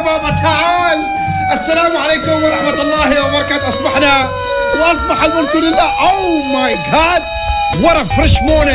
بابا تعال. السلام عليكم ورحمة الله وبركاته. أصبحنا وأصبح الملك لله. Oh my God, what a fresh morning.